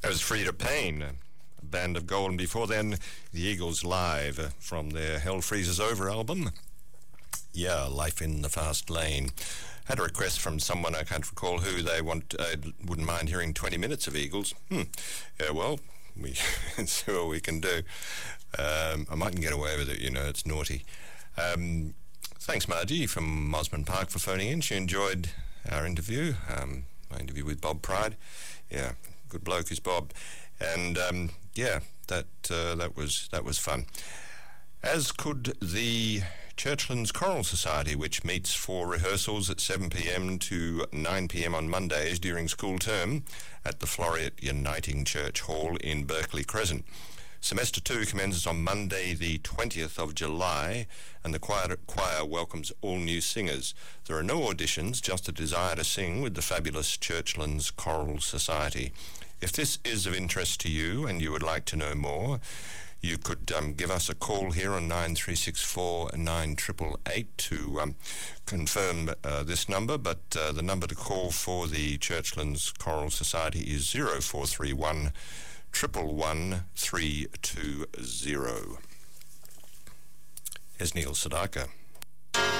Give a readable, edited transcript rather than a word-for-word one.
That was Frida Payne, a band of gold, and before then, the Eagles live from their Hell Freezes Over album. Yeah, Life in the Fast Lane. Had a request from someone, I can't recall who, they wouldn't mind hearing 20 minutes of Eagles. Yeah, well, we see what we can do. I mightn't get away with it, you know, it's naughty. Thanks, Margie from Mosman Park, for phoning in. She enjoyed our interview, my interview with Bob Pride. Yeah, good bloke is Bob. And yeah, that was fun. As could the Churchlands Choral Society, which meets for rehearsals at 7 p.m. to 9 p.m. on Mondays during school term at the Floriat Uniting Church Hall in Berkeley Crescent. Semester 2 commences on Monday the 20th of July, and the choir welcomes all new singers. There are no auditions, just a desire to sing with the fabulous Churchlands Choral Society. If this is of interest to you and you would like to know more, you could give us a call here on 9364 9888 to confirm this number, but the number to call for the Churchlands Choral Society is 0431 111 320. Here's Neil Sedaka.